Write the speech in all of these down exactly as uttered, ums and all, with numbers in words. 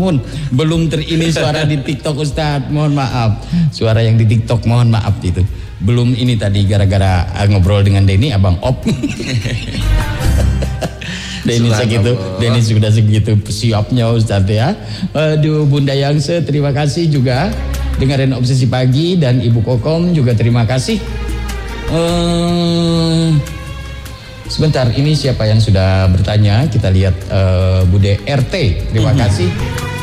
Belum terini suara di TikTok Ustaz, mohon maaf. Suara yang di TikTok mohon maaf itu. Belum ini tadi gara-gara ngobrol dengan Denny Abang Op. Denny segitu, Denny sudah segitu siapnya Ustaz ya. Aduh Bunda Yangse terima kasih juga dengerin Obsesi Pagi, dan Ibu Kokom juga terima kasih. Uh, sebentar, ini siapa yang sudah bertanya? Kita lihat uh, Bude R T, terima mm-hmm. kasih.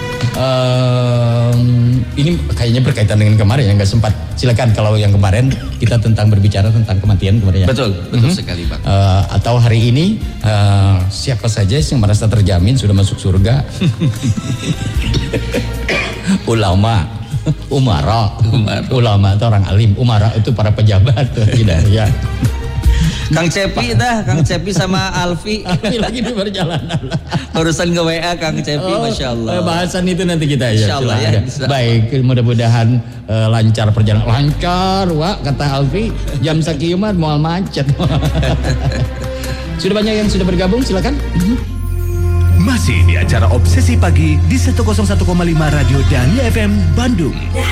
Um, ini kayaknya berkaitan dengan kemarin yang nggak sempat. Silakan kalau yang kemarin kita tentang berbicara tentang kematian kemarin ya. Betul, betul mm-hmm. sekali Bang. Uh, atau hari ini uh, siapa saja yang merasa terjamin sudah masuk surga? Ulama, umara, umara, ulama itu orang alim, umara itu para pejabat, tidak ya. Kang Cepi dah, Kang Cepi sama Alfi. Alfi lagi di perjalanan. Urusan nge W A Kang Cepi, oh, Masya Allah. Bahasan itu nanti kita ya. Insya Allah ya. Baik, mudah-mudahan uh, lancar perjalanan. Lancar, Wak, kata Alfi. Jam sekian mau macet. Sudah banyak yang sudah bergabung, silakan. Masih di acara Obsesi Pagi di seratus satu koma lima Radio Dahlia F M Bandung.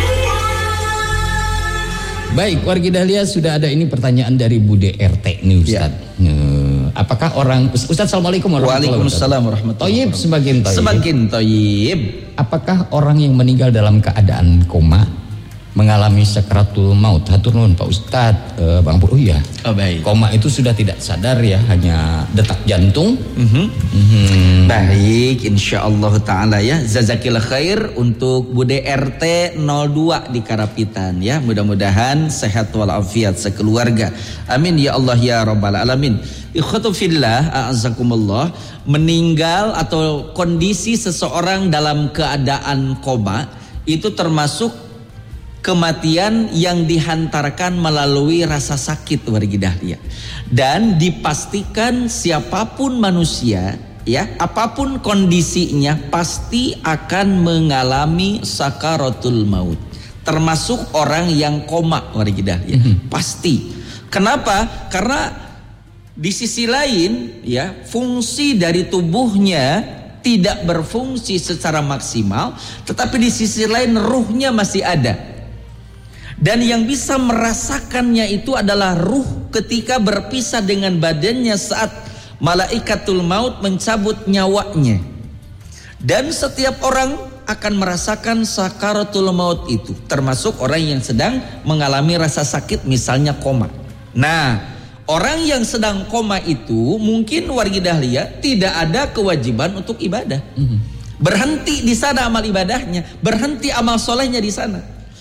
Baik, warga Dahlia, sudah ada ini pertanyaan dari Bude R T nih Ustaz. Ya. Apakah orang Ustaz, Assalamualaikum warahmatullahi wabarakatuh. Waalaikumsalam warahmatullahi wabarakatuh. Toyib semakin toyib. Semakin toyib. Apakah orang yang meninggal dalam keadaan koma mengalami sakaratul maut? Hatur nuhun Pak Ustadz, uh, Bang Pur. Oh iya. Oh, baik. Koma itu sudah tidak sadar ya, hanya detak jantung. Mm-hmm. Mm-hmm. Baik, insyaallah taala ya. Jazakillah khair untuk Bude R T nol dua di Karapitan ya. Mudah-mudahan sehat walafiat sekeluarga. Amin ya Allah ya rabbal alamin. Ikhwatu fillah, a'azakumullah, meninggal atau kondisi seseorang dalam keadaan koma itu termasuk kematian yang dihantarkan melalui rasa sakit warga Dahlia, dan dipastikan siapapun manusia ya, apapun kondisinya pasti akan mengalami sakaratul maut, termasuk orang yang koma warga Dahlia. Mm-hmm. Pasti. Kenapa? Karena di sisi lain ya, fungsi dari tubuhnya tidak berfungsi secara maksimal, tetapi di sisi lain ruhnya masih ada. Dan yang bisa merasakannya itu adalah ruh ketika berpisah dengan badannya saat malaikatul maut mencabut nyawanya. Dan setiap orang akan merasakan sakaratul maut itu, termasuk orang yang sedang mengalami rasa sakit misalnya koma. Nah, orang yang sedang koma itu mungkin warga Dahlia tidak ada kewajiban untuk ibadah. Berhenti di sana amal ibadahnya, berhenti amal solehnya di sana.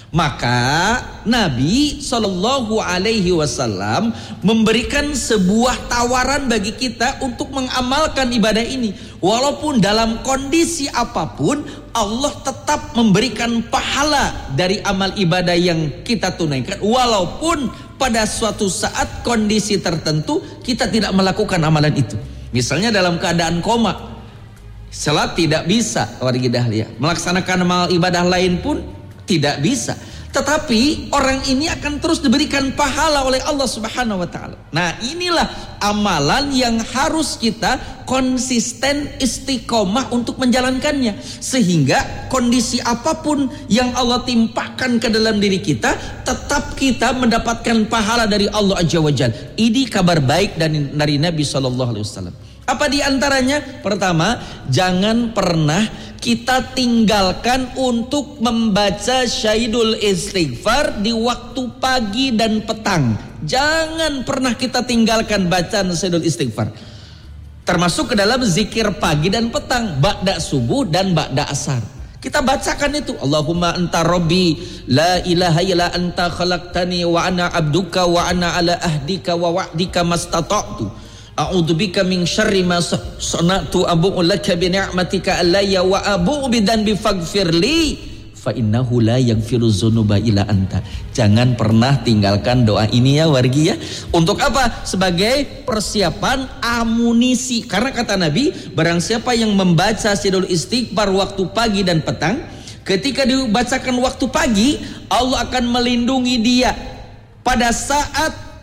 Maka Nabi Shallallahu Alaihi Wasallam memberikan sebuah tawaran bagi kita untuk mengamalkan ibadah ini. Walaupun dalam kondisi apapun, Allah tetap memberikan pahala dari amal ibadah yang kita tunaikan. Walaupun pada suatu saat kondisi tertentu kita tidak melakukan amalan itu. Misalnya dalam keadaan koma, salat tidak bisa warga Dahlia, melaksanakan amal ibadah lain pun tidak bisa. Tetapi orang ini akan terus diberikan pahala oleh Allah Subhanahu wa taala. Nah, inilah amalan yang harus kita konsisten istiqomah untuk menjalankannya, sehingga kondisi apapun yang Allah timpakan ke dalam diri kita, tetap kita mendapatkan pahala dari Allah Azza wa Jalla. Ini kabar baik dari, dari Nabi Shallallahu Alaihi Wasallam. Apa di antaranya? Pertama, jangan pernah kita tinggalkan untuk membaca Syahidul Istighfar di waktu pagi dan petang. Jangan pernah kita tinggalkan bacaan Syahidul Istighfar, termasuk ke dalam zikir pagi dan petang, ba'da subuh dan ba'da asar. Kita bacakan itu, Allahumma anta rabbi la ilaha illa anta khalaqtani wa ana abduka wa ana ala ahdika wa wa'dika mastata'tu. A'udzubika min syarri ma sana'tu abu'u laka bi ni'matika alayya wa abu'u bi dzanbi faghfirli fa innahu la yaghfiru dzunuba illa anta. Jangan pernah tinggalkan doa ini ya wargi ya. Untuk apa? Sebagai persiapan amunisi. Karena kata Nabi, barang siapa yang membaca Syahidul Istighfar waktu pagi dan petang, ketika dibacakan waktu pagi, Allah akan melindungi dia pada saat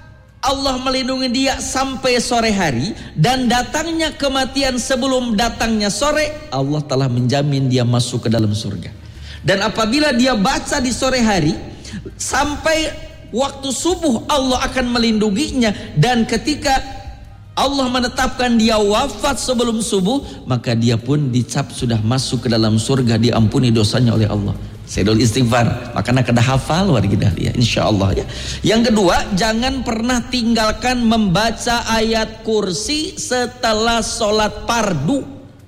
Allah melindungi dia sampai sore hari, dan datangnya kematian sebelum datangnya sore, Allah telah menjamin dia masuk ke dalam surga. Dan apabila dia baca di sore hari sampai waktu subuh, Allah akan melindunginya, dan ketika Allah menetapkan dia wafat sebelum subuh, maka dia pun dicap sudah masuk ke dalam surga, diampuni dosanya oleh Allah. Sayyidul istighfar, makanya kada hafal wargi dahlia, insyaallah ya. Yang kedua, jangan pernah tinggalkan membaca ayat kursi setelah sholat fardu.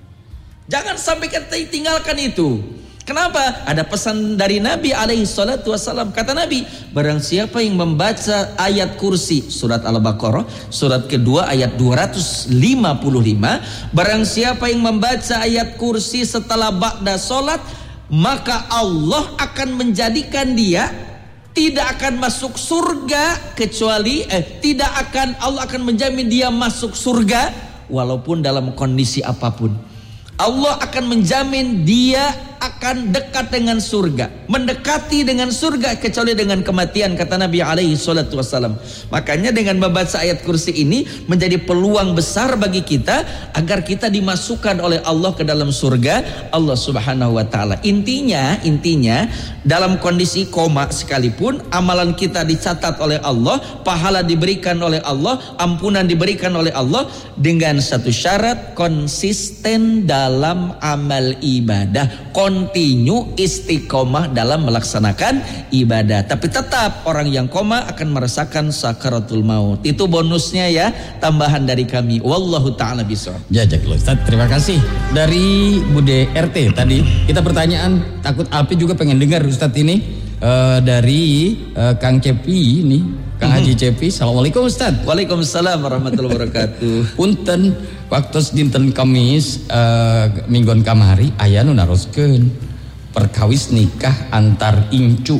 Jangan sampai kita tinggalkan itu. Kenapa? Ada pesan dari Nabi alaihi salatu wassalam. Kata Nabi, barang siapa yang membaca ayat kursi, surat Al-Baqarah, surat kedua ayat dua ratus lima puluh lima, barang siapa yang membaca ayat kursi setelah ba'da sholat, maka Allah akan menjadikan dia tidak akan masuk surga kecuali eh, tidak akan Allah akan menjamin dia masuk surga walaupun dalam kondisi apapun. Allah akan menjamin dia akan dekat dengan surga, mendekati dengan surga kecuali dengan kematian, kata Nabi alaihi salatu wassalam. Makanya dengan membaca ayat kursi ini menjadi peluang besar bagi kita agar kita dimasukkan oleh Allah ke dalam surga Allah Subhanahu wa taala. Intinya, intinya dalam kondisi koma sekalipun amalan kita dicatat oleh Allah, pahala diberikan oleh Allah, ampunan diberikan oleh Allah, dengan satu syarat, konsisten dalam amal ibadah, continue istiqomah dalam melaksanakan ibadah. Tapi tetap orang yang koma akan merasakan sakaratul maut. Itu bonusnya ya, tambahan dari kami. Wallahu ta'ala bishawab. Jazakallah Ustaz, terima kasih. Dari Bude R T tadi kita pertanyaan, takut Alpi juga pengen dengar Ustaz ini uh, dari uh, Kang Cepi ini, Kang mm-hmm. Haji Cepi. Assalamualaikum Ustaz. Waalaikumsalam warahmatullahi wabarakatuh. Punten waktu dinten Kamis uh, minggon kamari aya nu naroskeun perkawis nikah antar incu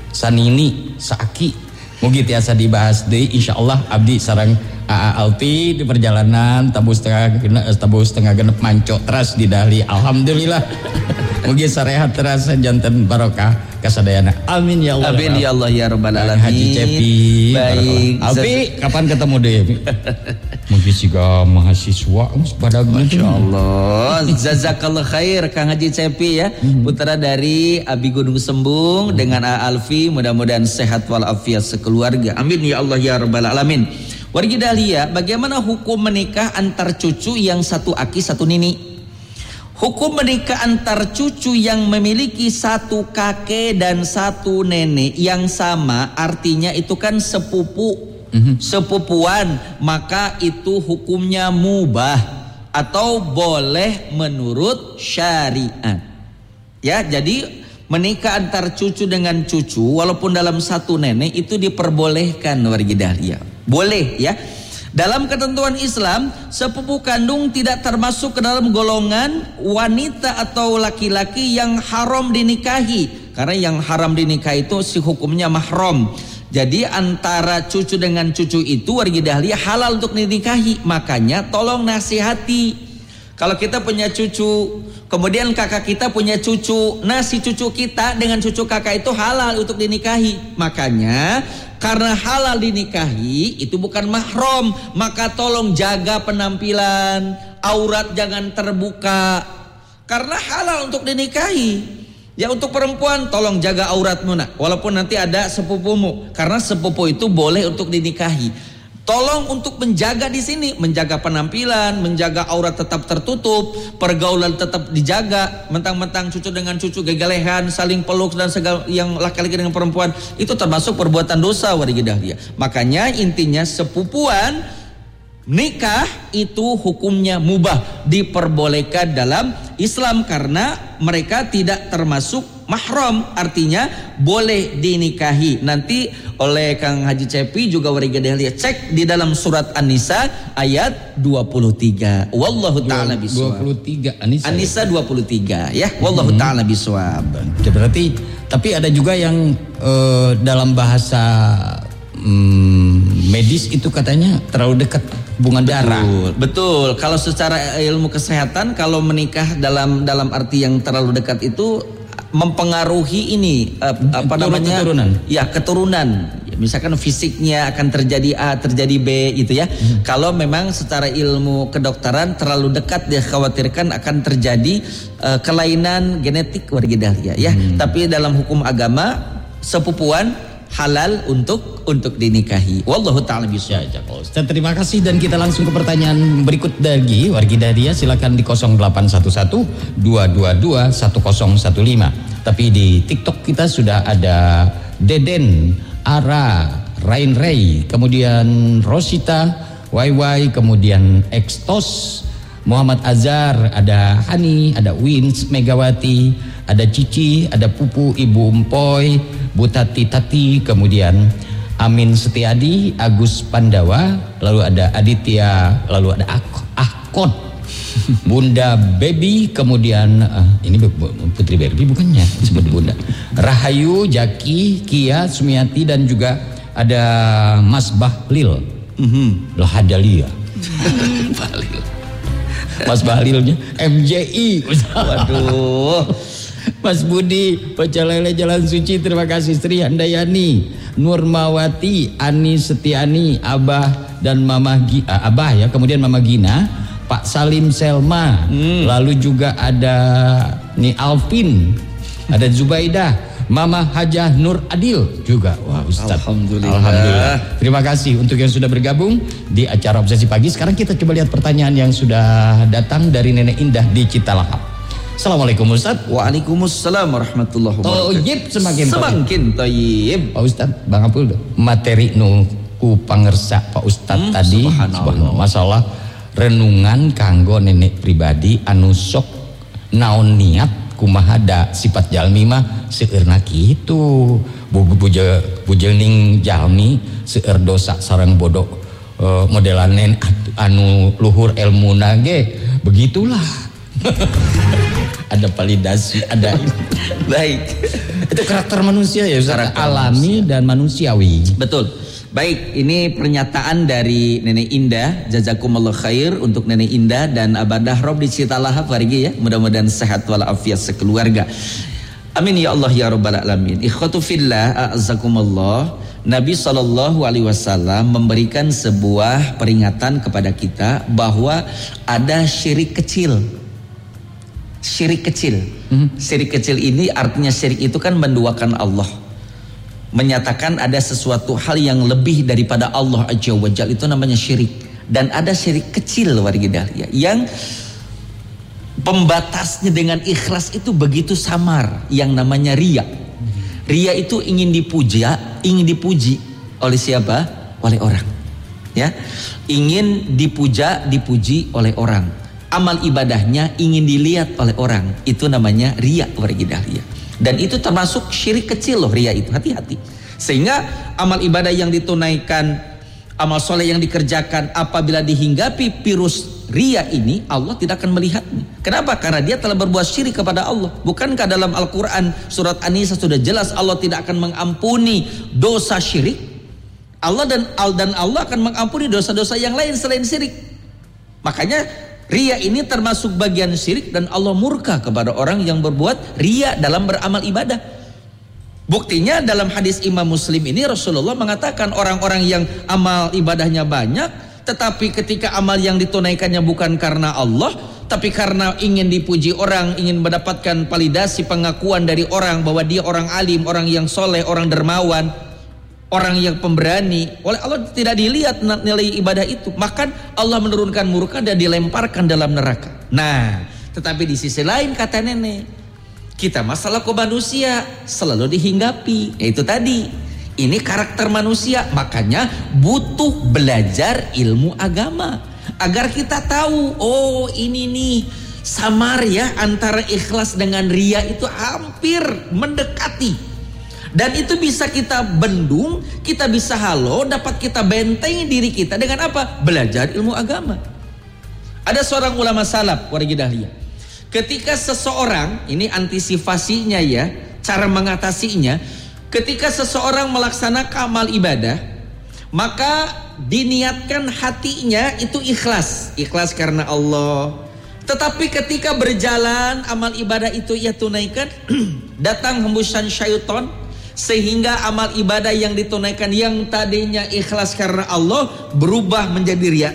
sanini saaki. Mugi tiasa dibahas deui insyaallah abdi sareng A A Alpi di perjalanan tabu setengah genep tabu setengah genep manco teras di Dahli. Alhamdulillah. Mugi sarehat teras janten barokah kasadayana. Amin ya Allah. Amin ya Allah ya rabbal alamin. Haji Cepi. Baik. Alpi kapan ketemu deui? Mungkin siga mahasiswa pada Masya Allah. Jazakallah khair Kang Haji Cepi ya, putra dari Abi Gunung Sembung dengan A Alfi, mudah-mudahan sehat walafiat sekeluarga. Amin ya Allah ya rabbal alamin. Wargi Dahlia, bagaimana hukum menikah antar cucu yang satu aki satu nini? Hukum menikah antar cucu yang memiliki satu kakek dan satu nenek yang sama, artinya itu kan sepupu, mm-hmm. sepupuan, maka itu hukumnya mubah atau boleh menurut syariat. Ya, jadi menikah antar cucu dengan cucu walaupun dalam satu nenek itu diperbolehkan wargi Dahlia. Boleh ya. Dalam ketentuan Islam, sepupu kandung tidak termasuk ke dalam golongan wanita atau laki-laki yang haram dinikahi. Karena yang haram dinikahi itu si hukumnya mahram. Jadi antara cucu dengan cucu itu wargi Dahlia halal untuk dinikahi. Makanya tolong nasihati. Kalau kita punya cucu, kemudian kakak kita punya cucu, nah si cucu kita dengan cucu kakak itu halal untuk dinikahi. Makanya karena halal dinikahi itu bukan mahram, maka tolong jaga penampilan, aurat jangan terbuka. Karena halal untuk dinikahi. Ya untuk perempuan tolong jaga auratmu nak, walaupun nanti ada sepupumu, karena sepupu itu boleh untuk dinikahi. Tolong untuk menjaga di sini, menjaga penampilan, menjaga aurat tetap tertutup, pergaulan tetap dijaga. Mentang-mentang cucu dengan cucu gegalehan, saling peluk dan segala yang laki-laki dengan perempuan, itu termasuk perbuatan dosa wargi Dahlia. Makanya intinya sepupuan nikah itu hukumnya mubah, diperbolehkan dalam Islam karena mereka tidak termasuk mahram, artinya boleh dinikahi. Nanti oleh Kang Haji Cepi juga warga Dahlia cek di dalam surat An-Nisa ayat dua puluh tiga. Wallahu taala bisawab. dua puluh tiga An-Nisa. An-Nisa dua puluh tiga ya. Wallahu hmm. taala bisawab. Berarti tapi ada juga yang uh, dalam bahasa um, medis itu katanya terlalu dekat hubungan darah. Betul, betul. Kalau secara ilmu kesehatan kalau menikah dalam dalam arti yang terlalu dekat itu mempengaruhi ini uh, apa namanya keturunan. Ya keturunan Misalkan fisiknya akan terjadi A, terjadi B gitu ya. Hmm. Kalau memang secara ilmu kedokteran terlalu dekat, dia khawatirkan akan terjadi uh, kelainan genetik warga dahlia ya. Hmm. Tapi dalam hukum agama sepupuan halal untuk untuk dinikahi. Wallahu ta'ala bisawab. Ya, Ustaz, terima kasih dan kita langsung ke pertanyaan berikut lagi. Wargi Dahlia silakan di nol delapan satu satu dua dua dua satu nol satu lima. Tapi di TikTok kita sudah ada Deden, Ara, Rain Ray, kemudian Rosita, Y Y, kemudian Ekstos, Muhammad Azhar, ada Hani, ada Wins, Megawati, ada Cici, ada Pupu, Ibu Empoy, Bu Tati Tati, kemudian Amin Setiadi, Agus Pandawa, lalu ada Aditya, lalu ada Ak- Akot, Bunda Baby, kemudian uh, ini Putri Baby bukannya sebut Bunda, Rahayu, Jaki, Kia, Sumiati, dan juga ada Mas Bahlil, mm-hmm. Lahadalia, Bahlil, Mas Bahlilnya M J I. Waduh. Mas Budi, Pecalele Jalan Suci, terima kasih. Sri Handayani, Nurmawati, Ani Setiani, Abah dan Mama Gi, uh, Abah ya, kemudian Mama Gina, Pak Salim Selma, hmm. lalu juga ada nih Alvin, ada Zubaidah, Mama Hajah Nur Adil juga. Wah, Ustaz. Alhamdulillah. Alhamdulillah. Terima kasih untuk yang sudah bergabung di acara Obsesi Pagi. Sekarang kita coba lihat pertanyaan yang sudah datang dari Nenek Indah di Citalahap. Assalamualaikum Ustaz. Waalaikumsalam warahmatullahi wabarakatuh. Toyib semakin semakin toyib. Pak Ustaz, Bang Apul materi nu ku pangersa Pak Ustaz hmm, tadi subhanallah. Masalah renungan kanggo nenek pribadi anu sok naon niat kumaha da sifat jalmi mah seueurna kitu. Buja bujening jalmi seueur dosa sareng bodoh uh, modelan anu luhur ilmuna ge begitulah. Ada validasi, ada baik. Itu karakter manusia ya, Ustaz, alami manusia dan manusiawi. Betul. Baik, ini pernyataan dari Nenek Indah. Jazakumullah khair untuk Nenek Indah dan Abah Dahrob di Citalahap wargi ya. Mudah-mudahan sehat walafiat sekeluarga. Amin ya Allah ya rabbal alamin. Ikhwatu fillah, a'azzakumullah. Nabi shallallahu alaihi wasallam memberikan sebuah peringatan kepada kita bahwa ada syirik kecil. Syirik kecil. Mm-hmm. Syirik kecil ini artinya syirik itu kan menduakan Allah. Menyatakan ada sesuatu hal yang lebih daripada Allah Azza wa Jalla, itu namanya syirik. Dan ada syirik kecil wargi dahlia yang pembatasnya dengan ikhlas itu begitu samar, yang namanya riya. Riya itu ingin dipuja, ingin dipuji oleh siapa? Oleh orang. Ya. Ingin dipuja, dipuji oleh orang. Amal ibadahnya ingin dilihat oleh orang, itu namanya riya wargi dahlia. Dan itu termasuk syirik kecil loh, riya itu, hati-hati. Sehingga amal ibadah yang ditunaikan, amal soleh yang dikerjakan, apabila dihinggapi virus riya ini, Allah tidak akan melihatnya. Kenapa? Karena dia telah berbuat syirik kepada Allah. Bukankah dalam Al-Quran surat An-Nisa sudah jelas Allah tidak akan mengampuni dosa syirik? Allah dan dan Allah akan mengampuni dosa-dosa yang lain selain syirik. Makanya riya ini termasuk bagian syirik dan Allah murka kepada orang yang berbuat riya dalam beramal ibadah. Buktinya dalam hadis Imam Muslim ini Rasulullah mengatakan orang-orang yang amal ibadahnya banyak, tetapi ketika amal yang ditunaikannya bukan karena Allah, tapi karena ingin dipuji orang, ingin mendapatkan validasi pengakuan dari orang bahwa dia orang alim, orang yang soleh, orang dermawan, orang yang pemberani, oleh Allah tidak dilihat nilai ibadah itu, maka Allah menurunkan murka dan dilemparkan dalam neraka. Nah, tetapi di sisi lain kata nenek, kita masalah kok manusia selalu dihinggapi, yaitu tadi, ini karakter manusia, makanya butuh belajar ilmu agama agar kita tahu, oh ini nih samar ya antara ikhlas dengan riya itu hampir mendekati. Dan itu bisa kita bendung, kita bisa halo, dapat kita bentengi diri kita dengan apa? Belajar ilmu agama. Ada seorang ulama salaf wargi dahlia. Ketika seseorang, ini antisipasinya ya, cara mengatasinya, ketika seseorang melaksanakan amal ibadah, maka diniatkan hatinya itu ikhlas, ikhlas karena Allah. Tetapi ketika berjalan amal ibadah itu ia tunaikan, datang hembusan syaitan, sehingga amal ibadah yang ditunaikan yang tadinya ikhlas karena Allah berubah menjadi riya.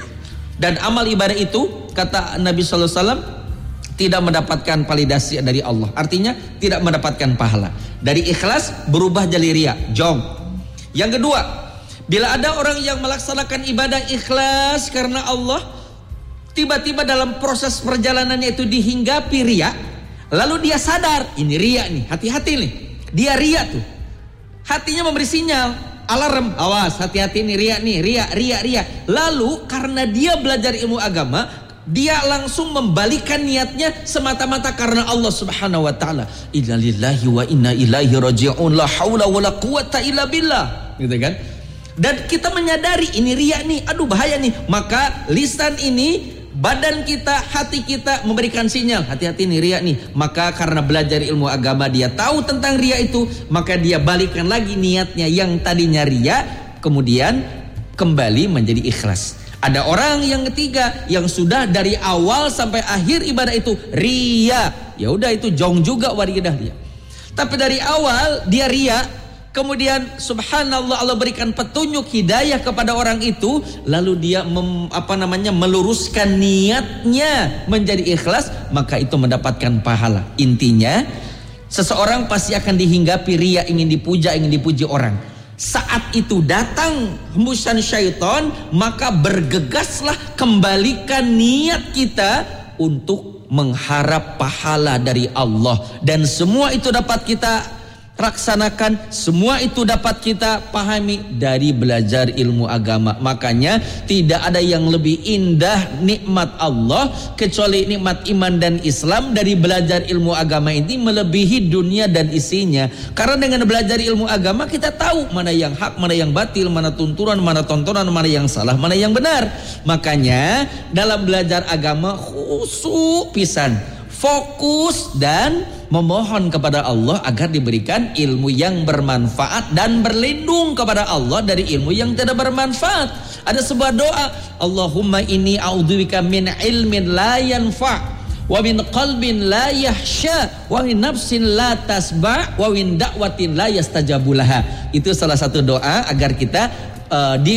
Dan amal ibadah itu kata Nabi sallallahu alaihi wasallam tidak mendapatkan validasi dari Allah. Artinya tidak mendapatkan pahala. Dari ikhlas berubah jadi riya, jong. Yang kedua, bila ada orang yang melaksanakan ibadah ikhlas karena Allah, tiba-tiba dalam proses perjalanannya itu dihinggapi riya, lalu dia sadar ini riya nih, hati-hati nih. Dia riya tuh. Hatinya memberi sinyal, alarm, awas, hati-hati nih riya nih, riya, riya, riya. Lalu karena dia belajar ilmu agama, dia langsung membalikan niatnya semata-mata karena Allah Subhanahu wa taala. Inna lillahi wa inna ilaihi raji'un, la haula wala quwata illa billah. Gitu kan? Dan kita menyadari ini riya nih, aduh bahaya nih. Maka lisan ini, badan kita, hati kita memberikan sinyal, hati-hati nih riya nih. Maka karena belajar ilmu agama dia tahu tentang riya itu, maka dia balikan lagi niatnya yang tadinya riya, kemudian kembali menjadi ikhlas. Ada orang yang ketiga yang sudah dari awal sampai akhir ibadah itu riya, ya udah itu jong juga waridah dia. Tapi dari awal dia riya, kemudian subhanallah Allah berikan petunjuk hidayah kepada orang itu, lalu dia mem, apa namanya meluruskan niatnya menjadi ikhlas, maka itu mendapatkan pahala. Intinya seseorang pasti akan dihinggapi riya, ingin dipuja, ingin dipuji orang. Saat itu datang hembusan syaitan, maka bergegaslah kembalikan niat kita untuk mengharap pahala dari Allah. Dan semua itu dapat kita laksanakan, semua itu dapat kita pahami dari belajar ilmu agama. Makanya tidak ada yang lebih indah nikmat Allah kecuali nikmat iman dan Islam. Dari belajar ilmu agama ini melebihi dunia dan isinya. Karena dengan belajar ilmu agama kita tahu mana yang hak, mana yang batil, mana tuntunan, mana tontonan, mana yang salah, mana yang benar. Makanya dalam belajar agama khusyuk pisan, fokus dan memohon kepada Allah agar diberikan ilmu yang bermanfaat dan berlindung kepada Allah dari ilmu yang tidak bermanfaat. Ada sebuah doa, Allahumma inni a'udzubika min ilmin la yanfa' wa min qalbin la yahsha wa min nafsin la tasba' wa min da'watin la yastajabu laha. Itu salah satu doa agar kita uh, di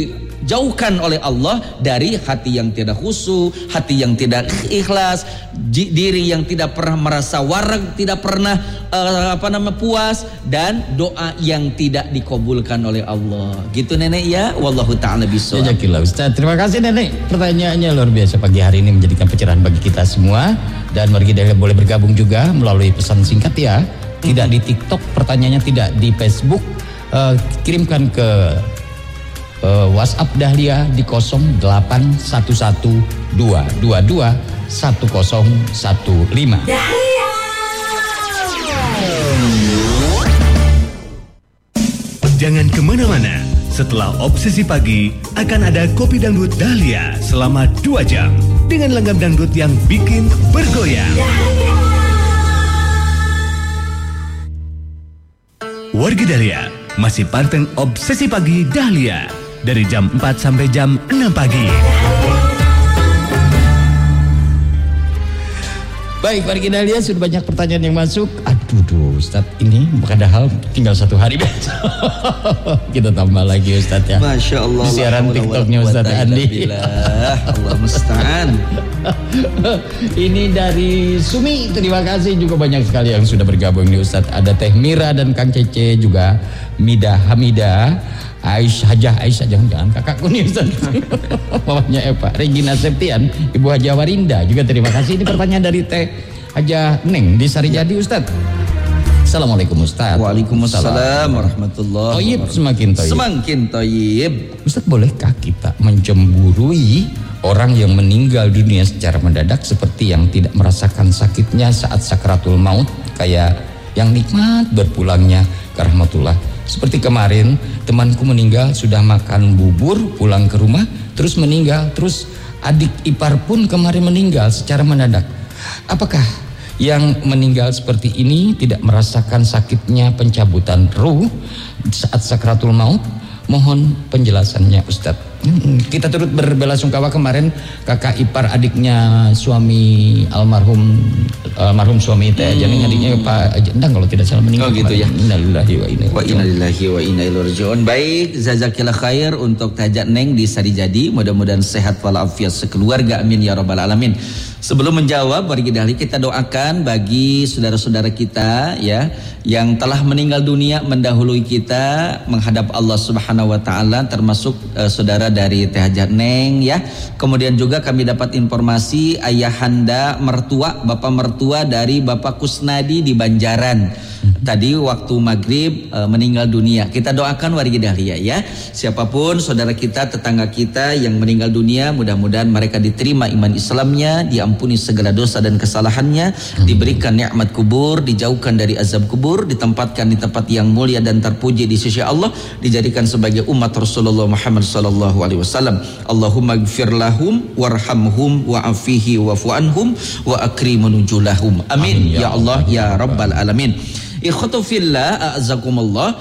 jauhkan oleh Allah dari hati yang tidak khusyuk, hati yang tidak ikhlas, diri yang tidak pernah merasa wareg, tidak pernah uh, apa nama puas, dan doa yang tidak dikabulkan oleh Allah. Gitu Nenek ya, wallahu taala bishawab. Jazakallah Ustaz. Terima kasih Nenek. Pertanyaannya luar biasa pagi hari ini menjadikan pencerahan bagi kita semua. Dan mari kita boleh bergabung juga melalui pesan singkat ya. Tidak di TikTok, pertanyaannya tidak di Facebook. Uh, kirimkan ke Uh, WhatsApp Dahlia di nol delapan satu satu dua dua dua satu nol satu lima. Jangan kemana-mana. Setelah Obsesi Pagi akan ada Kopi Dangdut Dahlia selama dua jam dengan langgam dangdut yang bikin bergoyang. Wargi Dahlia masih panteng Obsesi Pagi Dahlia dari jam empat sampai jam enam pagi. Baik, mari kita lihat sudah banyak pertanyaan yang masuk. Aduh, duh, Ustaz, ini padahal tinggal satu hari besok. Kita tambah lagi Ustaz ya. Masya Allah. Siaran TikToknya Ustaz Andi. Allah musta'an. Ini dari Sumi, terima kasih juga banyak sekali yang sudah bergabung nih Ustaz. Ada Teh Mira dan Kang Cece juga, Mida Hamida, Aisyah, Hajah Aisyah, jangan-jangan kakakku nih Ustaz. Mamanya Eva, Regina Septian, Ibu Haja Warinda juga terima kasih. Ini pertanyaan dari Teh Haja Neng di Sarijadi Ustaz. Assalamualaikum Ustaz. Waalaikumsalam warahmatullahi wabarakatuh. Toyib, semakin toyib. Semakin toyib. Ustaz, bolehkah kita mencemburui orang yang meninggal dunia secara mendadak seperti yang tidak merasakan sakitnya saat sakratul maut, kayak yang nikmat berpulangnya ke rahmatullah? Seperti kemarin temanku meninggal, sudah makan bubur, pulang ke rumah terus meninggal, terus adik ipar pun kemarin meninggal secara mendadak. Apakah yang meninggal seperti ini tidak merasakan sakitnya pencabutan ruh saat sakratul maut? Mohon penjelasannya Ustadz. Hmm, kita turut berbelasungkawa kemarin kakak ipar adiknya suami almarhum almarhum suami teh hmm. Jadi adiknya Pak Endang kalau tidak salah meninggal. Oh gitu kemarin. Ya. Innalillahi wa inna wa inna lillahi wa inna ilaihi raji'un. Baik, jazakillah khair untuk Tahajat Neng di Sarijadi. Mudah-mudahan sehat walafiat sekeluarga. Amin ya rabbal alamin. Sebelum menjawab, mari kita doakan bagi saudara-saudara kita ya yang telah meninggal dunia mendahului kita menghadap Allah Subhanahu wa taala, termasuk uh, saudara dari Tahajat Neng ya. Kemudian juga kami dapat informasi ayahanda mertua, bapak mertua dari Bapak Kusnadi di Banjaran. Tadi waktu maghrib uh, meninggal dunia. Kita doakan warga dahlia ya. Siapapun saudara kita, tetangga kita yang meninggal dunia, mudah-mudahan mereka diterima iman Islamnya, diampuni segala dosa dan kesalahannya, diberikan nikmat kubur, dijauhkan dari azab kubur, ditempatkan di tempat yang mulia dan terpuji di sisi Allah, dijadikan sebagai umat Rasulullah Muhammad sallallahu alaihi wasallam. Allahumma ighfir lahum warhamhum wa'afihi wa'fu anhum wa akrim nujulahum. Amin, Amin ya Allah ya rabbal alamin. Ikhwatu fillah, a'azakumullah,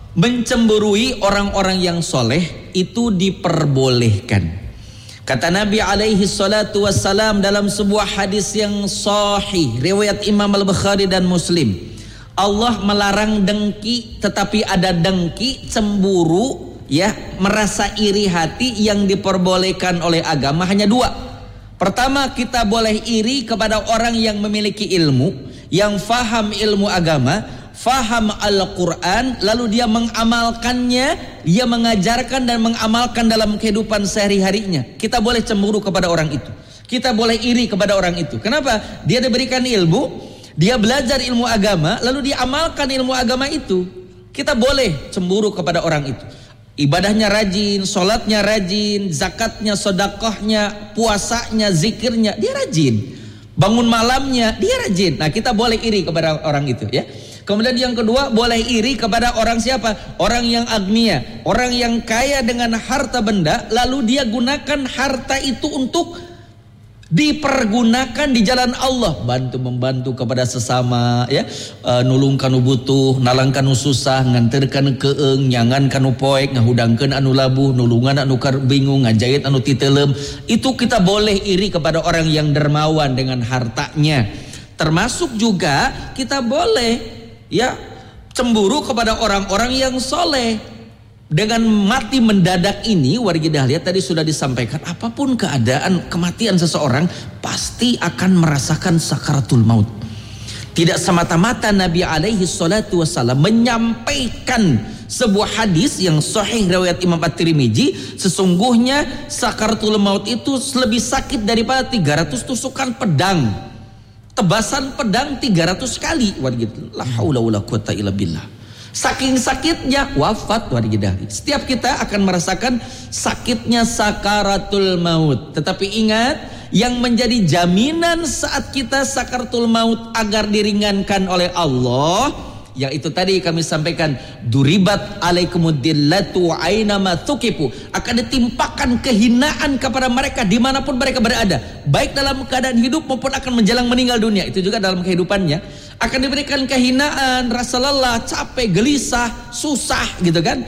mencemburui orang-orang yang soleh itu diperbolehkan. Kata Nabi alaihi salatu wassalam dalam sebuah hadis yang sahih riwayat Imam Al-Bukhari dan Muslim, Allah melarang dengki, tetapi ada dengki, cemburu ya, merasa iri hati yang diperbolehkan oleh agama hanya dua. Pertama, kita boleh iri kepada orang yang memiliki ilmu, yang faham ilmu agama, faham Al-Quran, lalu dia mengamalkannya, dia mengajarkan dan mengamalkan dalam kehidupan sehari-harinya. Kita boleh cemburu kepada orang itu, kita boleh iri kepada orang itu. Kenapa? Dia diberikan ilmu, dia belajar ilmu agama, lalu dia amalkan ilmu agama itu. Kita boleh cemburu kepada orang itu. Ibadahnya rajin, sholatnya rajin, zakatnya, sodakohnya, puasanya, zikirnya, dia rajin. Bangun malamnya dia rajin. Nah, kita boleh iri kepada orang itu ya. Kemudian yang kedua, boleh iri kepada orang siapa? Orang yang agnia, orang yang kaya dengan harta benda, lalu dia gunakan harta itu untuk dipergunakan di jalan Allah, bantu membantu kepada sesama ya, e, nulung kanu butuh, nalang kanu susah, nganterkan keeng, nyangan kanu poek, ngahudangkeun anu labuh, nulungan anu bingung, ngajahit anu titelem. Itu kita boleh iri kepada orang yang dermawan dengan hartanya. Termasuk juga kita boleh ya cemburu kepada orang-orang yang soleh. Dengan mati mendadak ini, warga dahlia tadi sudah disampaikan, apapun keadaan kematian seseorang pasti akan merasakan sakaratul maut. Tidak semata-mata Nabi alaihi salatu wassalam menyampaikan sebuah hadis yang sahih riwayat Imam At-Tirmidzi, sesungguhnya sakaratul maut itu lebih sakit daripada tiga ratus tusukan pedang. Tebasan pedang tiga ratus kali. La haula wala quwata illa billah. Saking sakitnya wafat warga dahlia. Setiap kita akan merasakan sakitnya sakaratul maut. Tetapi ingat, yang menjadi jaminan saat kita sakaratul maut agar diringankan oleh Allah, yang itu tadi kami sampaikan, duribat alaikumuddillatu ainama tukipu, akan ditimpakan kehinaan kepada mereka dimanapun mereka berada, baik dalam keadaan hidup maupun akan menjelang meninggal dunia. Itu juga dalam kehidupannya akan diberikan kehinaan, rasa lelah, capek, gelisah, susah gitu kan.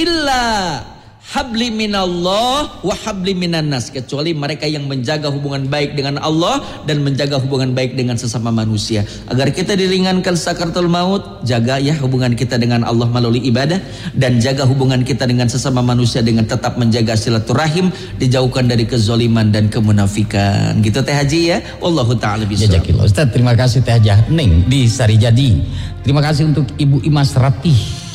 Illa habli minallah wa habli minan nas, kecuali mereka yang menjaga hubungan baik dengan Allah dan menjaga hubungan baik dengan sesama manusia. Agar kita diringankan sakaratul maut, jaga ya hubungan kita dengan Allah melalui ibadah, dan jaga hubungan kita dengan sesama manusia dengan tetap menjaga silaturahim, dijauhkan dari kezaliman dan kemunafikan. Gitu Teh Haji ya. Wallahu taala bisawab. Ustaz, terima kasih Teh Hajah Neng di Sarijadi. Terima kasih untuk Ibu Imas Ratih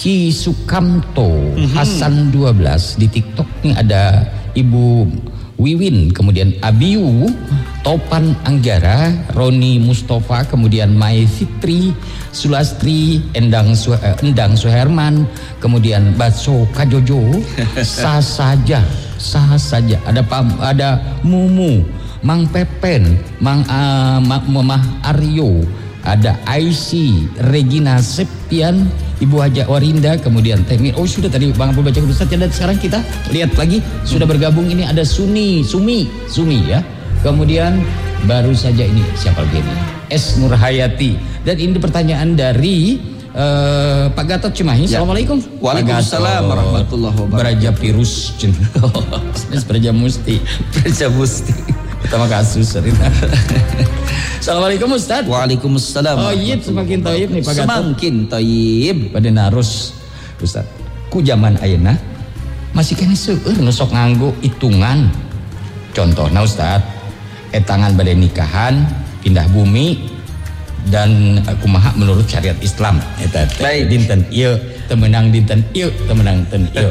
Cisukamto mm-hmm. Hasan dua belas. Di TikTok nih ada Ibu Wiwin, kemudian Abiu, Topan Anggara, Roni Mustafa, kemudian Mai Fitri, Sulastri, Endang Su eh, Endang Suherman, kemudian Baso Kajojo, sah saja, sah saja. Ada Pam, ada Mumu, Mang Pepen, Mang uh, Mamah Aryo, ada Aisy, Regina Septian, Ibu Haja Warinda, kemudian Temir. Oh sudah tadi Bang Abdul baca Ustaz, dan sekarang kita lihat lagi sudah bergabung ini ada Suni, Sumi, Sumi ya. Kemudian baru saja ini siapa lagi ini? S Nurhayati. Dan ini pertanyaan dari Uh, Pak Gatot Cimahi, ya. Assalamualaikum. Waalaikumsalam warahmatullahi wabarakatuh. Beraja virus, Beraja Musti, Beraja Musti. Pertama kasus. Assalamualaikum Ustaz. Waalaikumsalam. Oh iya, semakin toyib nih Pak Gatot. Semakin toyib. Pada narus Ustaz. Ku zaman ayeuna masih kene seueur nu sok nganggo hitungan. Contohna Ustaz, etangan bade nikahan, pindah bumi. Dan kumaha menurut syariat Islam eta teh dinten ieu teu meunang dinten ieu teu meunang dinten ieu.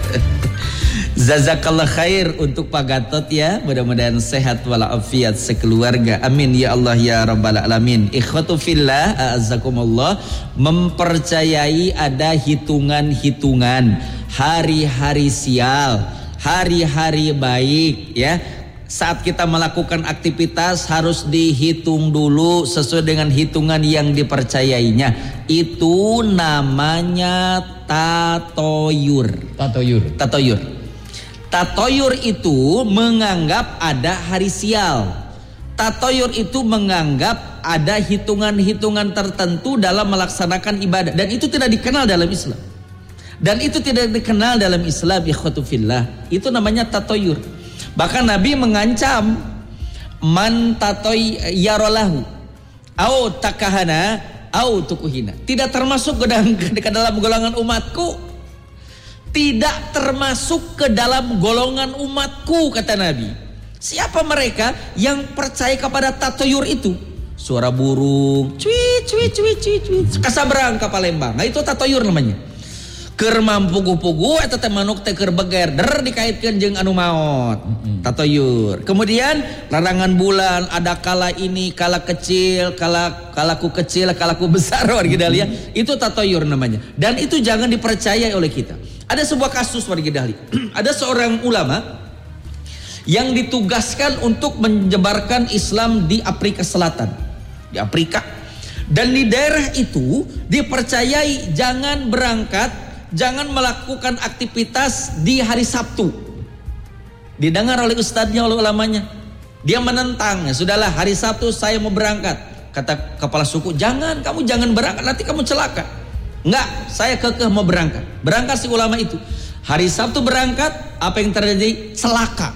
Jazakallah khair untuk Pak Gatot ya, mudah-mudahan sehat walafiat sekeluarga, amin ya Allah ya rabbal alamin. Ikhwatu fillah, a'azzakumullah, mempercayai ada hitungan-hitungan hari-hari sial, hari-hari baik ya. Saat kita melakukan aktivitas harus dihitung dulu sesuai dengan hitungan yang dipercayainya. Itu namanya tatoyur. Tatoyur. Tatoyur. Tatoyur itu menganggap ada hari sial. Tatoyur itu menganggap ada hitungan-hitungan tertentu dalam melaksanakan ibadah, dan itu tidak dikenal dalam Islam. Dan itu tidak dikenal dalam Islam, ikhwatu fillah. Itu namanya tatoyur. Bahkan Nabi mengancam man tatoy yarolahu au takahana au tukuhina. Tidak termasuk ke dalam, ke dalam golongan umatku. Tidak termasuk ke dalam golongan umatku, kata Nabi. Siapa mereka yang percaya kepada tatoyur itu? Suara burung, cuit cuit cuit cuit cuit, kasabrang ke Palembang. Nah itu tatoyur namanya. Keur mampugu-pugu eta teh manuk teh keur beger der dikaitkeun jeung anu maot. Mm-hmm. Tatoyur. Kemudian larangan bulan, ada kala ini, kala kecil, kala kalaku kecil, kalaku besar wargi dahlia. Mm-hmm. Itu tatoyur namanya. Dan itu jangan dipercayai oleh kita. Ada sebuah kasus wargi dahlia. Ada seorang ulama yang ditugaskan untuk menyebarkan Islam di Afrika Selatan. Di Afrika. Dan di daerah itu dipercayai jangan berangkat, jangan melakukan aktivitas di hari Sabtu. Didengar oleh ustadznya, oleh ulamanya. Dia menentang, sudahlah hari Sabtu saya mau berangkat. Kata kepala suku, jangan, kamu jangan berangkat, nanti kamu celaka. Enggak, saya kekeh mau berangkat. Berangkat si ulama itu. Hari Sabtu berangkat, apa yang terjadi? Celaka.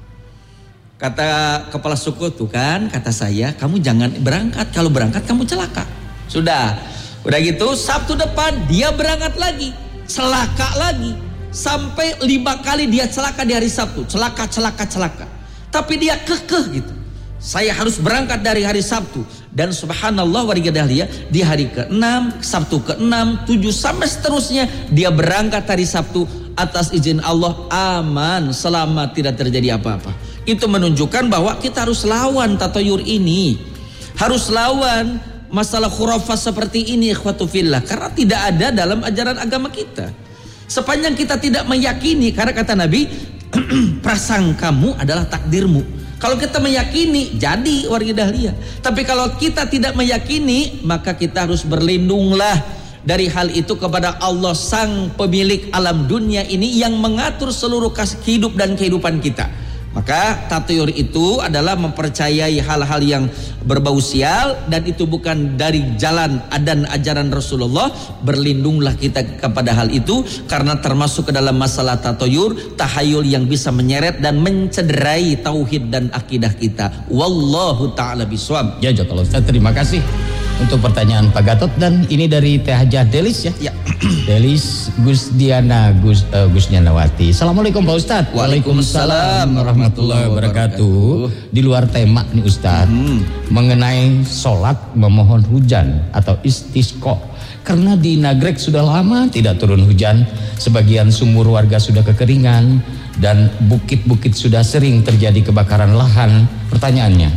Kata kepala suku, tuh kan, kata saya, kamu jangan berangkat. Kalau berangkat kamu celaka. Sudah, udah gitu Sabtu depan dia berangkat lagi. Celaka lagi, sampai lima kali dia celaka di hari Sabtu, celaka, celaka, celaka. Tapi dia kekeh gitu. Saya harus berangkat dari hari Sabtu. Dan subhanallah warga dahlia, di hari keenam, Sabtu keenam, tujuh sampai seterusnya dia berangkat hari Sabtu atas izin Allah, aman, selamat, tidak terjadi apa-apa. Itu menunjukkan bahwa kita harus lawan tatoyur ini, harus lawan masalah khurafat seperti ini, ikhwatu fillah, karena tidak ada dalam ajaran agama kita. Sepanjang kita tidak meyakini, karena kata Nabi, prasangkamu adalah takdirmu. Kalau kita meyakini, jadi warga dahlia. Tapi kalau kita tidak meyakini, maka kita harus berlindunglah dari hal itu kepada Allah, sang pemilik alam dunia ini yang mengatur seluruh hidup dan kehidupan kita. Maka tatoyur itu adalah mempercayai hal-hal yang berbau sial, dan itu bukan dari jalan dan ajaran Rasulullah. Berlindunglah kita kepada hal itu, karena termasuk ke dalam masalah tatoyur, tahayul yang bisa menyeret dan mencederai tauhid dan akidah kita. Wallahu ta'ala biswab. Ya jazakallahu Ustaz, terima kasih untuk pertanyaan Pak Gatot. Dan ini dari Teh Hajah Delis ya. Ya. Delis Gusdiana Gus uh, Gusdianawati. Assalamualaikum Pak Ustaz. Waalaikumsalam warahmatullahi wabarakatuh. Di luar tema nih Ustaz, hmm. mengenai sholat memohon hujan atau istisqa. Karena di Nagrek sudah lama tidak turun hujan, sebagian sumur warga sudah kekeringan, dan bukit-bukit sudah sering terjadi kebakaran lahan. Pertanyaannya,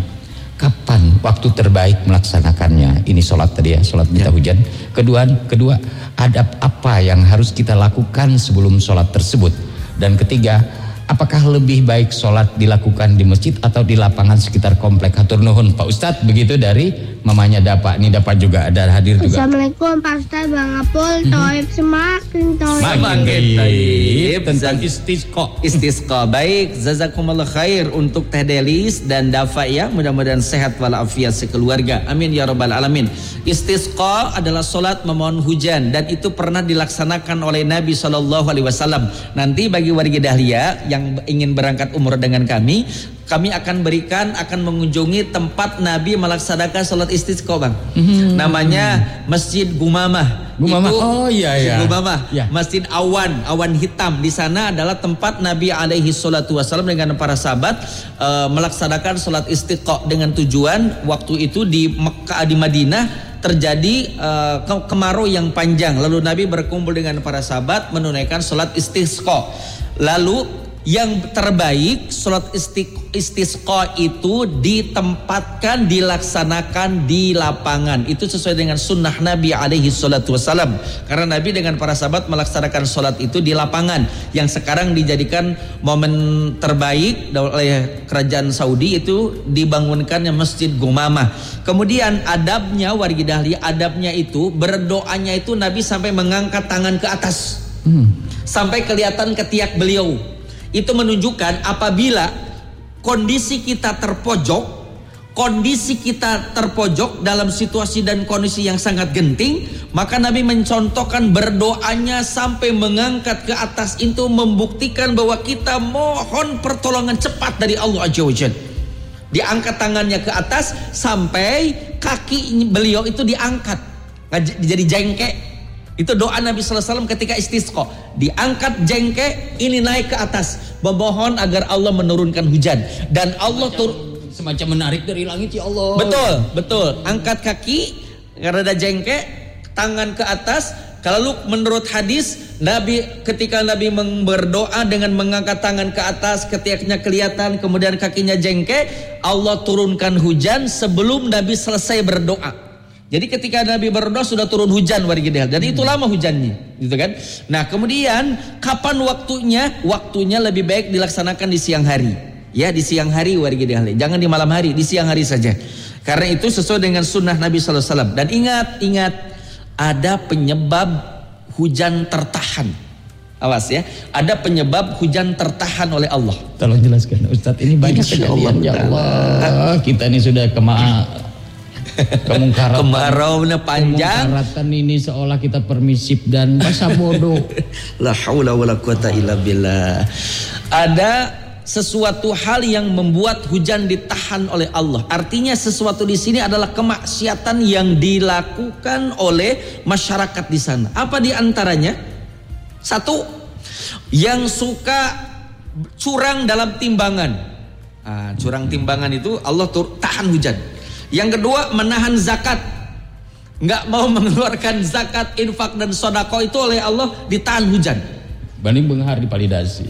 kapan waktu terbaik melaksanakannya? Ini sholat tadi ya, sholat minta ya. hujan. Kedua, kedua, adab apa yang harus kita lakukan sebelum sholat tersebut? Dan ketiga, apakah lebih baik sholat dilakukan di masjid atau di lapangan sekitar komplek? Hatur nuhun Pak Ustadz. Begitu dari mamanya Dapa. Nih Dapa juga ada hadir juga. Assalamualaikum Pak Ustaz, Bang Apul. Toib semakin toib. Semakin toib tentang istisqa. Istisqa. Baik, jazakumullah khair untuk Teh Delis dan Dafa ya. Mudah-mudahan sehat walafiat sekeluarga. Amin ya rabbal alamin. Istisqa adalah solat memohon hujan dan itu pernah dilaksanakan oleh Nabi shallallahu alaihi wasallam. Nanti bagi warga Dahlia yang ingin berangkat umroh dengan kami, kami akan berikan, akan mengunjungi tempat Nabi melaksanakan sholat istisqa, Bang. Mm-hmm. Namanya Masjid Gumamah. Gumamah. Itu, oh iya iya. Gumamah. Ya. Masjid Awan, Awan Hitam. Di sana adalah tempat Nabi alaihi salatu wasallam dengan para sahabat uh, melaksanakan sholat istisqa dengan tujuan waktu itu di Mekah, di Madinah terjadi uh, kemarau yang panjang. Lalu Nabi berkumpul dengan para sahabat menunaikan sholat istisqa. Lalu yang terbaik sholat istisqa itu ditempatkan, dilaksanakan di lapangan. Itu sesuai dengan sunnah Nabi alaihi salatu wassalam. Karena Nabi dengan para sahabat melaksanakan sholat itu di lapangan, yang sekarang dijadikan momen terbaik oleh kerajaan Saudi, itu dibangunkannya Masjid Gumamah. Kemudian adabnya wargi Dahlia, adabnya itu berdoanya itu Nabi sampai mengangkat tangan ke atas, hmm. sampai kelihatan ketiak beliau. Itu menunjukkan apabila kondisi kita terpojok, kondisi kita terpojok dalam situasi dan kondisi yang sangat genting, maka Nabi mencontohkan berdoanya sampai mengangkat ke atas, itu membuktikan bahwa kita mohon pertolongan cepat dari Allah Azza wa Jalla. Diangkat tangannya ke atas sampai kaki beliau itu diangkat, jadi jengkek. Itu doa Nabi sallallahu alaihi wasallam ketika istisqa. Diangkat jengkek, ini naik ke atas, memohon agar Allah menurunkan hujan. Dan Allah turun semacam menarik dari langit, ya Allah. Betul, betul. Angkat kaki karena ada jengkek, tangan ke atas. Kalau menurut hadis Nabi, ketika Nabi berdoa dengan mengangkat tangan ke atas, ketiaknya kelihatan, kemudian kakinya jengkek, Allah turunkan hujan sebelum Nabi selesai berdoa. Jadi ketika Nabi berdoa sudah turun hujan warga Dahlia, dan itu lama hujannya, gitu kan? Nah, kemudian kapan waktunya? Waktunya lebih baik dilaksanakan di siang hari. Ya, di siang hari warga Dahlia. Jangan di malam hari, di siang hari saja. Karena itu sesuai dengan sunnah Nabi sallallahu alaihi wasallam. Dan ingat, ingat ada penyebab hujan tertahan. Awas ya, ada penyebab hujan tertahan oleh Allah. Tolong jelaskan Ustadz, ini banyak kejadian, ya Allah. Kita ini sudah kema kemungkaratan, kemaraunya panjang, kemungkaratan ini seolah kita permisif dan masa bodoh. La haula wala quwata illa billah. Ada sesuatu hal yang membuat hujan ditahan oleh Allah. Artinya sesuatu di sini adalah kemaksiatan yang dilakukan oleh masyarakat di sana. Apa di antaranya? Satu, yang suka curang dalam timbangan. Nah, curang timbangan itu Allah tur tahan hujan. Yang kedua, menahan zakat, nggak mau mengeluarkan zakat, infak dan sodako, itu oleh Allah ditahan hujan. Banding benghar di validasi.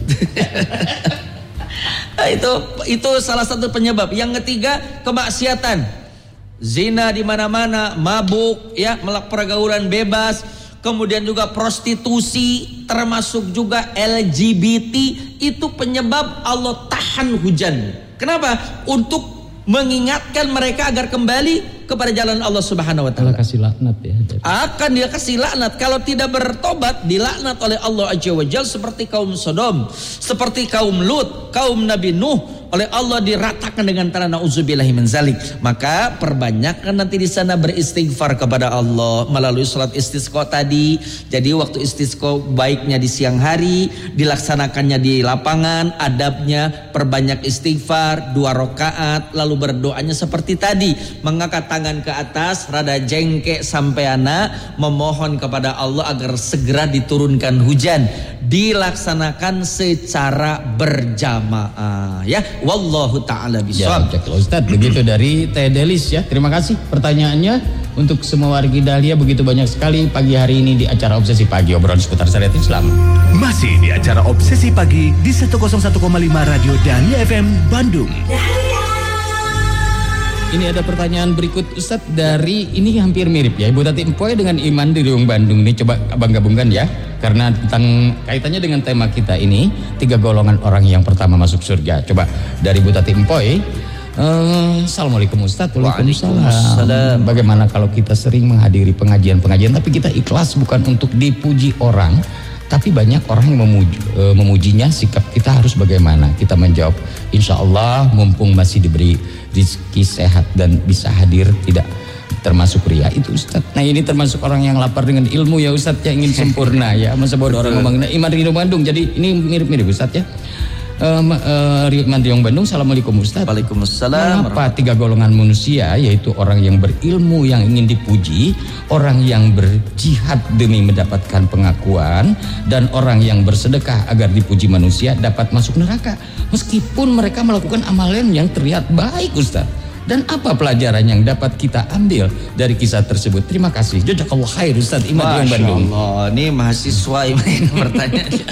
Nah, itu itu salah satu penyebab. Yang ketiga, kemaksiatan, zina di mana-mana, mabuk, ya, melakukan pergaulan bebas, kemudian juga prostitusi, termasuk juga L G B T, itu penyebab Allah tahan hujan. Kenapa? Untuk mengingatkan mereka agar kembali kepada jalan Allah Subhanahu wa taala. Allah kasih laknat ya. Akan dia kasih laknat kalau tidak bertobat, dilaknat oleh Allah Azza wa Jalla, seperti kaum Sodom, seperti kaum Lut, kaum Nabi Nuh, oleh Allah diratakan dengan tanah, nauzubillahi min zalik. Maka perbanyakkan nanti di sana beristighfar kepada Allah melalui salat istisqa tadi. Jadi waktu istisqa baiknya di siang hari, dilaksanakannya di lapangan. Adabnya perbanyak istighfar dua rakaat, lalu berdoanya seperti tadi, mengangkat tangan ke atas, rada jengkek sampai anak, memohon kepada Allah agar segera diturunkan hujan. Dilaksanakan secara berjamaah, ya. Wallahu ta'ala bishawab. Ya, Ustaz, begitu dari Teh Delis ya. Terima kasih pertanyaannya. Untuk semua wargi Dahlia begitu banyak sekali pagi hari ini di acara Obsesi Pagi, obrolan seputar syariat Islam. Masih di acara Obsesi Pagi di seratus satu koma lima Radio Dahlia F M Bandung. Ini ada pertanyaan berikut Ustadz dari, ini hampir mirip ya, Ibu Tati Empoy dengan Iman di Riung Bandung. Ini coba abang gabungkan ya, karena tentang kaitannya dengan tema kita ini, tiga golongan orang yang pertama masuk surga. Coba dari Ibu Tati Empoy, Uh, Assalamualaikum Ustaz. Waalaikumsalam. Bagaimana kalau kita sering menghadiri pengajian-pengajian tapi kita ikhlas bukan untuk dipuji orang, tapi banyak orang yang memuji, uh, memujinya, sikap kita harus bagaimana? Kita menjawab, insya Allah mumpung masih diberi rezeki sehat dan bisa hadir, tidak termasuk ria itu Ustaz. Nah ini termasuk orang yang lapar dengan ilmu ya Ustaz, yang ingin sempurna ya. Masa bodoh orang ngomong, nah, Iman Ridho Bandung, jadi ini mirip-mirip Ustaz ya. Uh, uh, Iman Ridho Bandung, Assalamualaikum Ustaz. Waalaikumsalam. Mengapa tiga golongan manusia, yaitu orang yang berilmu yang ingin dipuji, orang yang berjihad demi mendapatkan pengakuan, dan orang yang bersedekah agar dipuji manusia dapat masuk neraka meskipun mereka melakukan amalan yang terlihat baik Ustaz? Dan apa pelajaran yang dapat kita ambil dari kisah tersebut? Terima kasih. Jazakallah khair Ustaz Iman Ridho Bandung. Masya Allah, ini mahasiswa ini bertanya.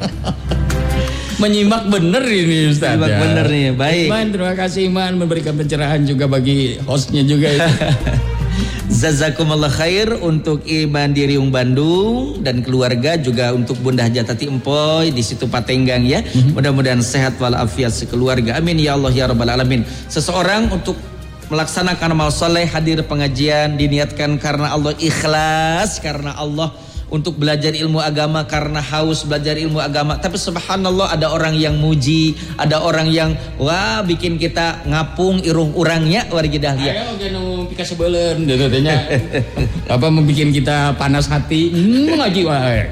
Menyimak bener ini Ustaz. Menyimak ya. bener nih, baik. Iman, terima kasih Iman, memberikan pencerahan juga bagi hostnya juga itu. Jazakumullah khair untuk Iman di Riung Bandung dan keluarga, juga untuk Bunda Hajatati Empoy di situ Patenggang ya. Mm-hmm. Mudah-mudahan sehat walafiat sekeluarga. Amin ya Allah ya rabbal alamin. Seseorang untuk melaksanakan amal soleh, hadir pengajian, diniatkan karena Allah, ikhlas karena Allah, untuk belajar ilmu agama karena haus belajar ilmu agama. Tapi subhanallah ada orang yang muji, ada orang yang wah bikin kita ngapung irung urangnya wargi dahlia. Ayo genu pika sebeuleun deuteunya. Apa membikin kita panas hati? Hmm, ngaji wae.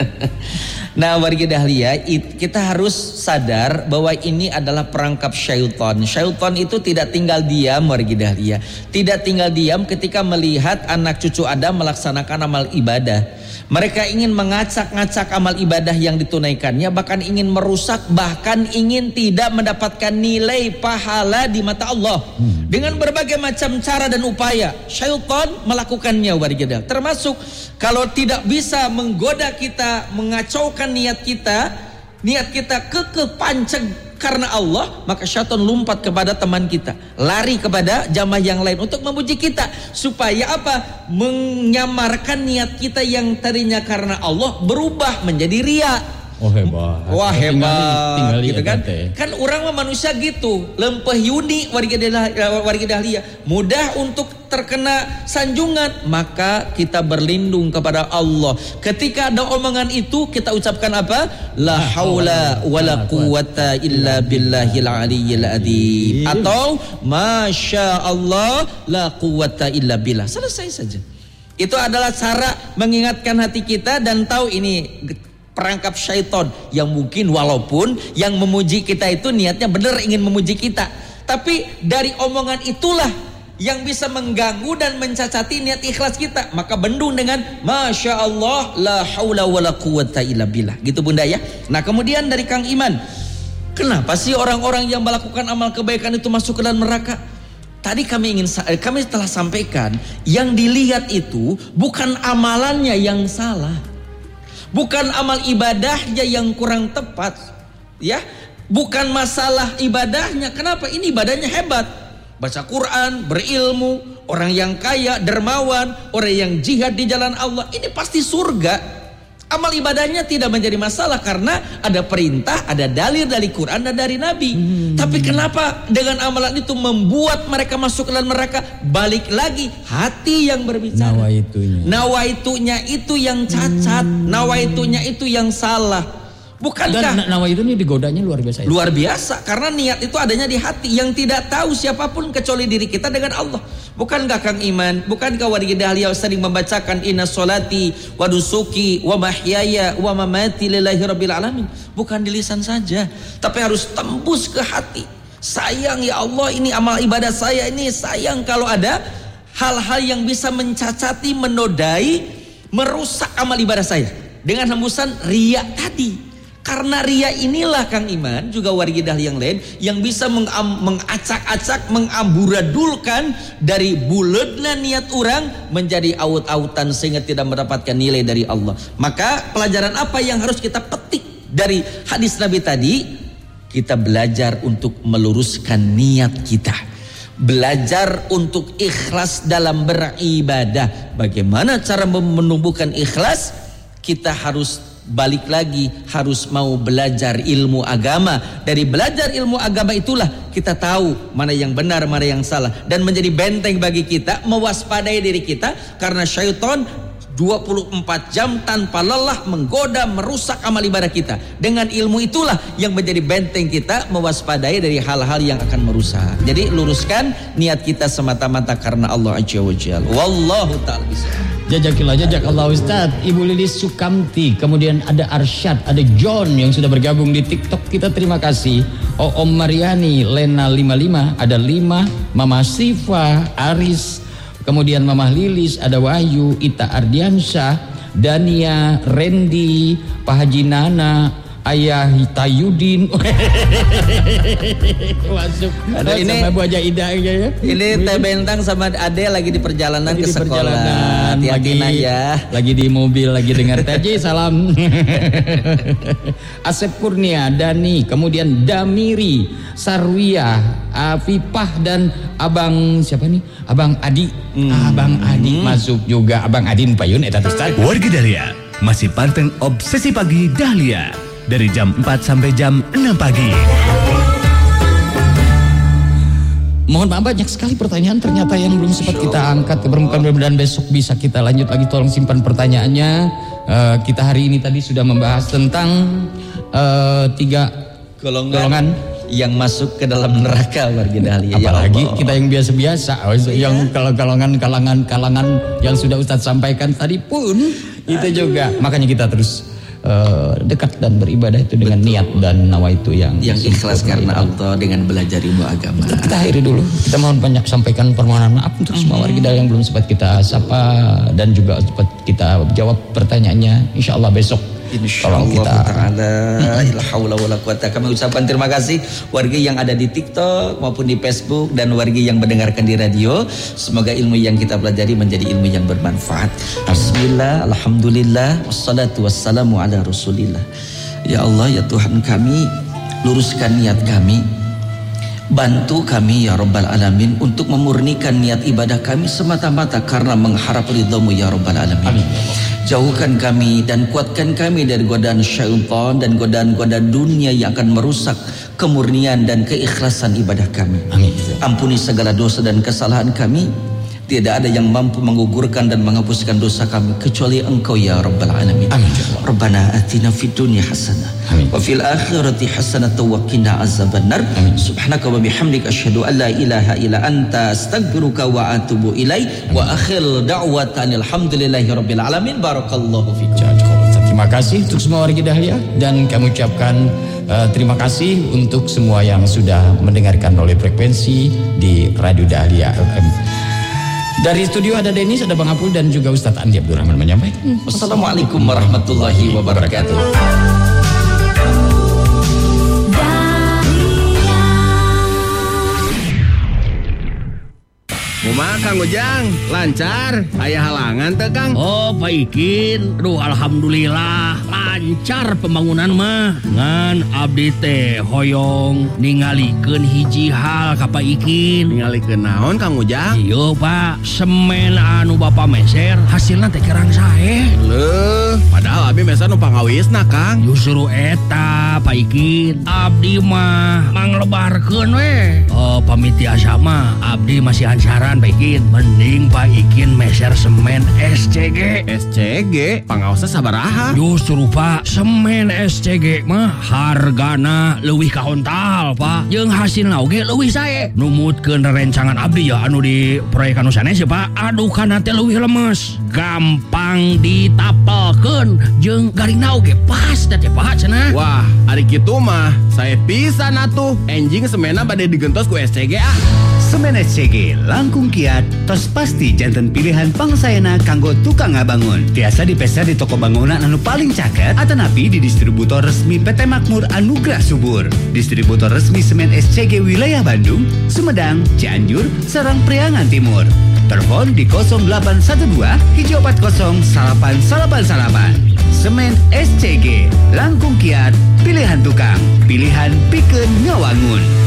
Nah wargi dahlia, kita harus sadar bahwa ini adalah perangkap syaitan. Syaitan itu tidak tinggal diam wargi dahlia. Tidak tinggal diam ketika melihat anak cucu Adam melaksanakan amal ibadah. Mereka ingin mengacak-ngacak amal ibadah yang ditunaikannya, bahkan ingin merusak, bahkan ingin tidak mendapatkan nilai pahala di mata Allah. Hmm. Dengan berbagai macam cara dan upaya, syaitan melakukannya warga dahlia. Termasuk kalau tidak bisa menggoda kita, mengacaukan niat kita, niat kita kekeh panceg karena Allah, maka syaitan lompat kepada teman kita, lari kepada jamaah yang lain untuk memuji kita, supaya apa? Menyamarkan niat kita yang tadinya karena Allah berubah menjadi ria. Oh hebat. Wah hebat. Tinggali, tinggali gitu kan? Ya, kan orang mah manusia gitu, lempeh yuni warga dahlia, warga dahlia, mudah untuk terkena sanjungan, maka kita berlindung kepada Allah. Ketika ada omongan itu, kita ucapkan apa? La haula wala quwata illa billahil aliyyil adzim, atau masya Allah la quwata illa billah. Selesai saja. Itu adalah cara mengingatkan hati kita dan tahu ini perangkap syaitan yang mungkin walaupun yang memuji kita itu niatnya benar ingin memuji kita, tapi dari omongan itulah yang bisa mengganggu dan mencacati niat ikhlas kita, maka bendung dengan masya Allah la haula wala quwata illa billah, gitu Bunda ya. Nah kemudian dari Kang Iman, kenapa sih orang-orang yang melakukan amal kebaikan itu masuk ke dalam neraka? Tadi kami ingin kami telah sampaikan, yang dilihat itu bukan amalannya yang salah, bukan amal ibadahnya yang kurang tepat, ya, bukan masalah ibadahnya. Kenapa? Ini ibadahnya hebat, baca Quran, berilmu, orang yang kaya, dermawan, orang yang jihad di jalan Allah, ini pasti surga. Amal ibadahnya tidak menjadi masalah karena ada perintah, ada dalil dari Quran dan dari Nabi. Hmm. Tapi kenapa dengan amalan itu membuat mereka masuk ke dalam neraka? Balik lagi, hati yang berbicara. Nawaitunya. Nawaitunya itu yang cacat, hmm. nawaitunya itu yang salah. Bukankah dan nawaitunya digodanya luar biasa. Luar biasa, karena niat itu adanya di hati yang tidak tahu siapapun kecuali diri kita dengan Allah. Bukankah Kang Iman, bukankah warga dahlia sering membacakan inna sholati wa nusuki wa mahyaya wa mamati lillahi rabbil alamin? Bukan di lisan saja, tapi harus tembus ke hati. Sayang ya Allah, ini amal ibadah saya ini sayang kalau ada hal-hal yang bisa mencacati, menodai, merusak amal ibadah saya dengan hembusan riya tadi. Karena ria inilah Kang Iman, juga warga dahlia yang lain, yang bisa mengacak-acak, mengamburadulkan dari bulatnya niat orang menjadi aut-autan sehingga tidak mendapatkan nilai dari Allah. Maka pelajaran apa yang harus kita petik dari hadis Nabi tadi? Kita belajar untuk meluruskan niat kita, belajar untuk ikhlas dalam beribadah. Bagaimana cara menumbuhkan ikhlas? Kita harus balik lagi harus mau belajar ilmu agama. Dari belajar ilmu agama itulah kita tahu mana yang benar, mana yang salah, dan menjadi benteng bagi kita mewaspadai diri kita, karena syaitan dua puluh empat jam tanpa lelah menggoda, merusak amal ibadah kita. Dengan ilmu itulah yang menjadi benteng kita mewaspadai dari hal-hal yang akan merusak. Jadi luruskan niat kita semata-mata karena Allah Azza wa Jalla. Wallahu ta'ala bishawab. Jazakallah, jazakallah Ustaz. Ibu Lilis Sukamti, kemudian ada Arsyad, ada John yang sudah bergabung di TikTok kita, terima kasih. Om Mariani, Lena lima puluh lima, ada lima, Mama Siva, Aris, kemudian Mama Lilis, ada Wahyu, Ita Ardiansyah, Dania, Randy, Pak Haji Nana, Ayah Tayudin. Masuk. Ada ini sama Bu Haja Ida ya. Ini Teh Bentang sama Ade lagi di perjalanan lagi ke di sekolah. Perjalanan, lagi ya. Lagi di mobil, lagi dengar T J, salam. Asep Kurnia, Dani, kemudian Damiri, Sarwiyah, Afifah, dan Abang siapa nih? Abang Adi. Hmm. Abang Adi hmm. masuk juga. Abang Adin Payun eta Ustaz. Wargi Dahlia masih panteng Obsesi Pagi Dahlia dari jam empat sampai jam enam pagi. Mohon maaf, banyak sekali pertanyaan ternyata yang belum sempat kita angkat ke permukaan. Mudah-mudahan besok bisa kita lanjut lagi. Tolong simpan pertanyaannya. Uh, kita hari ini tadi sudah membahas tentang uh, tiga golongan, golongan yang masuk ke dalam neraka warga Dahlia. Apalagi ya kita yang biasa-biasa, oh, yang kalau golongan kalangan-kalangan yang sudah Ustadz sampaikan tadi pun itu juga. Makanya kita terus Uh, dekat dan beribadah itu dengan Betul. niat dan nawa itu yang yang ikhlas karena Allah dengan belajar ilmu agama. Kita, kita akhiri dulu. Kita mohon banyak sampaikan permohonan maaf untuk mm-hmm. semua warga Dahlia yang belum sempat kita sapa dan juga sempat kita jawab pertanyaannya. Insya Allah besok. Insyaallah kita taala la haula wala quwata. Kami ucapkan terima kasih warga yang ada di TikTok maupun di Facebook dan warga yang mendengarkan di radio. Semoga ilmu yang kita pelajari menjadi ilmu yang bermanfaat. Bismillah, alhamdulillah, wassalatu wassalamu ala Rasulillah. Ya Allah, ya Tuhan kami, luruskan niat kami. Bantu kami ya Rabbal Alamin untuk memurnikan niat ibadah kami semata-mata karena mengharap ridhamu ya Rabbal Alamin. Amin. Jauhkan kami dan kuatkan kami dari godaan syaitan dan godaan-godaan dunia yang akan merusak kemurnian dan keikhlasan ibadah kami. Amin. Ampuni segala dosa dan kesalahan kami. Tidak ada yang mampu menggugurkan dan menghapuskan dosa kami kecuali Engkau ya Rabbal Alamin. Amin. Rabbana atina fid dunya hasanah wa fil akhirati hasanah wa qina azabannar. Subhanaka wa bihamdika asyhadu an la ilaha illa anta astaghfiruka wa atubu ilaik. Wa akhir da'watan alhamdulillahi rabbil alamin. Barakallahu fikum. Terima kasih untuk semua warga Dahlia dan kami ucapkan uh, terima kasih untuk semua yang sudah mendengarkan oleh frekuensi di Radio Dahlia F M. Dari studio ada Denis, ada Bang Apul dan juga Ustadz Andi Abdurrahman menyampaikan. Wassalamualaikum warahmatullahi wabarakatuh. Kumaha Kang Ujang, lancar? Aya halangan teh Kang? Oh Pak Ikin, aduh alhamdulillah lancar pembangunan mah. Ngan abdi teh hoyong ningalikeun hiji hal ka Pak Ikin. Ningalikeun naon Kang Ujang? Iya Pak, semen anu Bapak meser hasilna teh kirang sae. Leuh, padahal abi meser nu pangawisna Kang. Justru eta Pak Ikin, abdi mah manglebarkeun we. Oh pamitiasa mah abdi masih ansaran Pak Ikin, mending Pak Ikin meser semen S C G. S C G? Pangaosna sabaraha? Justru Pak, semen S C G mah hargana leuwih kaontal Pak, jeung hasilna oge leuwih sae. Numutkeun rerencangan abdi ya anu di proyek anu sanes ya Pak, aduh kana teh leuwih lemes, gampang ditapelkeun jeung garingna oge pas teh Pak cenah. Wah, ari kitu mah saya pisan atuh enjing semena bade digentos ku S C G ah. Semen S C G langkung kiat, tos pasti janten pilihan pangsayana kanggo tukang ngabangun. Tiasa dipeser di toko bangunan anu paling caket, atanapi di distributor resmi P T Makmur Anugrah Subur. Distributor resmi semen S C G wilayah Bandung, Sumedang, Cianjur, sareng Priangan Timur. Telepon di nol delapan satu dua hijau empat nol delapan delapan delapan. Semen S C G, langkung kiat, pilihan tukang, pilihan pikeun ngawangun.